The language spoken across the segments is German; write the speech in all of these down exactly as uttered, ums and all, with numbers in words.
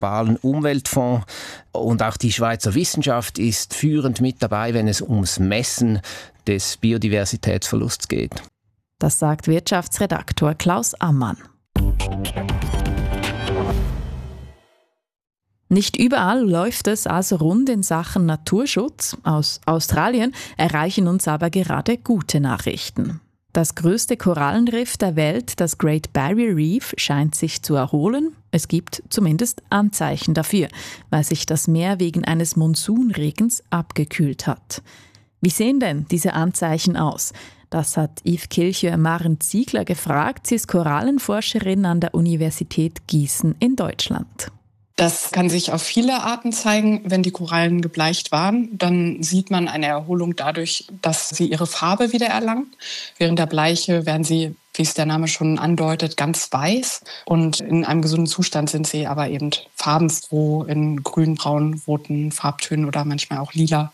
globalen Umweltfonds. Und auch die Schweizer Wissenschaft ist führend mit dabei, wenn es ums Messen des Biodiversitätsverlusts geht. Das sagt Wirtschaftsredaktor Klaus Ammann. Nicht überall läuft es also rund in Sachen Naturschutz. Aus Australien erreichen uns aber gerade gute Nachrichten. Das größte Korallenriff der Welt, das Great Barrier Reef, scheint sich zu erholen. Es gibt zumindest Anzeichen dafür, weil sich das Meer wegen eines Monsunregens abgekühlt hat. Wie sehen denn diese Anzeichen aus? Das hat Yves Kilchör-Maren Ziegler gefragt. Sie ist Korallenforscherin an der Universität Gießen in Deutschland. Das kann sich auf viele Arten zeigen. Wenn die Korallen gebleicht waren, dann sieht man eine Erholung dadurch, dass sie ihre Farbe wieder erlangen. Während der Bleiche werden sie, wie es der Name schon andeutet, ganz weiß. Und in einem gesunden Zustand sind sie aber eben farbenfroh in grün, braun, roten Farbtönen oder manchmal auch lila.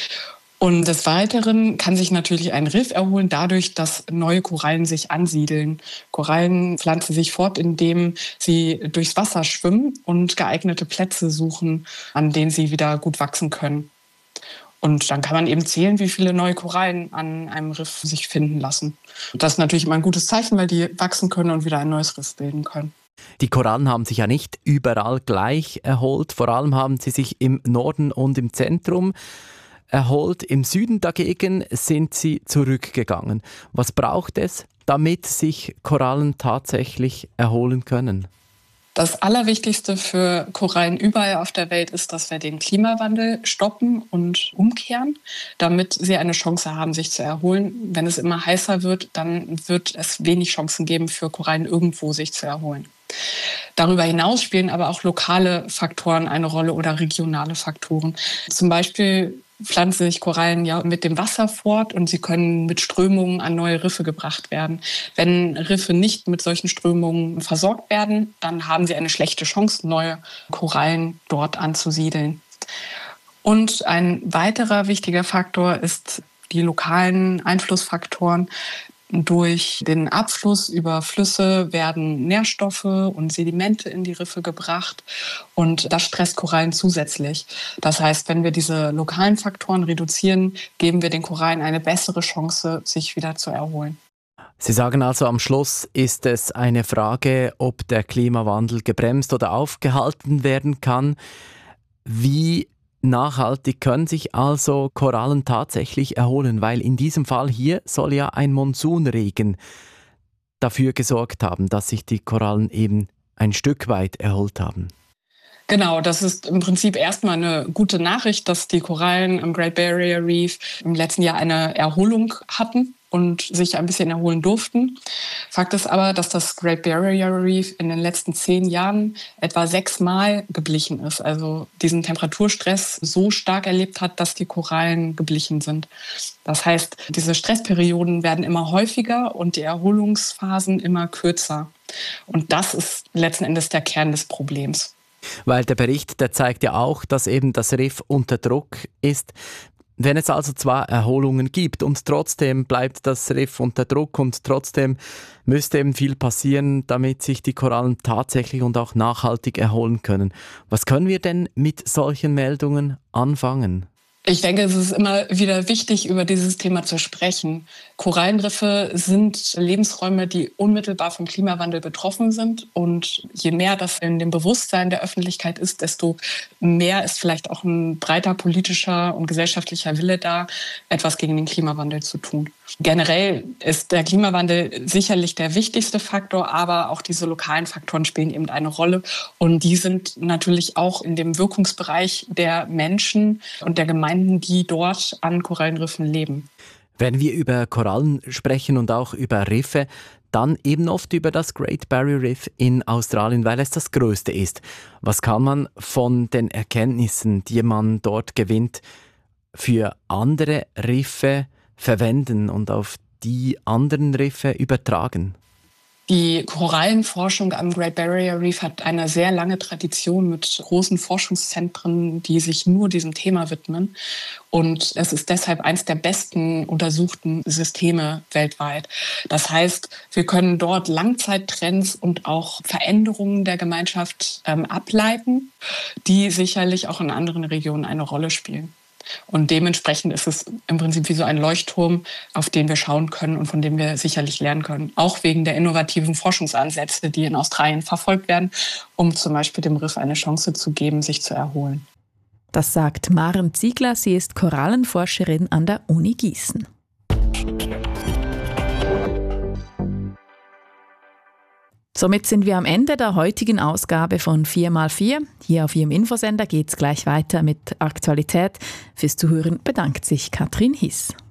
Und des Weiteren kann sich natürlich ein Riff erholen dadurch, dass neue Korallen sich ansiedeln. Korallen pflanzen sich fort, indem sie durchs Wasser schwimmen und geeignete Plätze suchen, an denen sie wieder gut wachsen können. Und dann kann man eben zählen, wie viele neue Korallen an einem Riff sich finden lassen. Das ist natürlich immer ein gutes Zeichen, weil die wachsen können und wieder ein neues Riff bilden können. Die Korallen haben sich ja nicht überall gleich erholt. Vor allem haben sie sich im Norden und im Zentrum erholt. Im Süden dagegen sind sie zurückgegangen. Was braucht es, damit sich Korallen tatsächlich erholen können? Das Allerwichtigste für Korallen überall auf der Welt ist, dass wir den Klimawandel stoppen und umkehren, damit sie eine Chance haben, sich zu erholen. Wenn es immer heißer wird, dann wird es wenig Chancen geben, für Korallen irgendwo sich zu erholen. Darüber hinaus spielen aber auch lokale Faktoren eine Rolle oder regionale Faktoren. Zum Beispiel pflanzen sich Korallen ja mit dem Wasser fort und sie können mit Strömungen an neue Riffe gebracht werden. Wenn Riffe nicht mit solchen Strömungen versorgt werden, dann haben sie eine schlechte Chance, neue Korallen dort anzusiedeln. Und ein weiterer wichtiger Faktor ist die lokalen Einflussfaktoren. Durch den Abfluss über Flüsse werden Nährstoffe und Sedimente in die Riffe gebracht und das stresst Korallen zusätzlich. Das heißt, wenn wir diese lokalen Faktoren reduzieren, geben wir den Korallen eine bessere Chance, sich wieder zu erholen. Sie sagen also, am Schluss ist es eine Frage, ob der Klimawandel gebremst oder aufgehalten werden kann. Wie nachhaltig können sich also Korallen tatsächlich erholen, weil in diesem Fall hier soll ja ein Monsunregen dafür gesorgt haben, dass sich die Korallen eben ein Stück weit erholt haben. Genau, das ist im Prinzip erstmal eine gute Nachricht, dass die Korallen am Great Barrier Reef im letzten Jahr eine Erholung hatten und sich ein bisschen erholen durften. Fakt ist aber, dass das Great Barrier Reef in den letzten zehn Jahren etwa sechsmal geblichen ist. Also diesen Temperaturstress so stark erlebt hat, dass die Korallen geblichen sind. Das heißt, diese Stressperioden werden immer häufiger und die Erholungsphasen immer kürzer. Und das ist letzten Endes der Kern des Problems. Weil der Bericht, der zeigt ja auch, dass eben das Riff unter Druck ist. Wenn es also zwar Erholungen gibt und trotzdem bleibt das Riff unter Druck und trotzdem müsste eben viel passieren, damit sich die Korallen tatsächlich und auch nachhaltig erholen können. Was können wir denn mit solchen Meldungen anfangen? Ich denke, es ist immer wieder wichtig, über dieses Thema zu sprechen. Korallenriffe sind Lebensräume, die unmittelbar vom Klimawandel betroffen sind. Und je mehr das in dem Bewusstsein der Öffentlichkeit ist, desto mehr ist vielleicht auch ein breiter politischer und gesellschaftlicher Wille da, etwas gegen den Klimawandel zu tun. Generell ist der Klimawandel sicherlich der wichtigste Faktor, aber auch diese lokalen Faktoren spielen eben eine Rolle. Und die sind natürlich auch in dem Wirkungsbereich der Menschen und der Gemeinden, die dort an Korallenriffen leben. Wenn wir über Korallen sprechen und auch über Riffe, dann eben oft über das Great Barrier Reef in Australien, weil es das größte ist. Was kann man von den Erkenntnissen, die man dort gewinnt, für andere Riffe verwenden und auf die anderen Riffe übertragen? Die Korallenforschung am Great Barrier Reef hat eine sehr lange Tradition mit großen Forschungszentren, die sich nur diesem Thema widmen. Und es ist deshalb eines der besten untersuchten Systeme weltweit. Das heißt, wir können dort Langzeittrends und auch Veränderungen der Gemeinschaft ähm, ableiten, die sicherlich auch in anderen Regionen eine Rolle spielen. Und dementsprechend ist es im Prinzip wie so ein Leuchtturm, auf den wir schauen können und von dem wir sicherlich lernen können. Auch wegen der innovativen Forschungsansätze, die in Australien verfolgt werden, um zum Beispiel dem Riff eine Chance zu geben, sich zu erholen. Das sagt Maren Ziegler. Sie ist Korallenforscherin an der Uni Gießen. Somit sind wir am Ende der heutigen Ausgabe von vier mal vier. Hier auf Ihrem Infosender geht es gleich weiter mit Aktualität. Fürs Zuhören bedankt sich Katrin Hiss.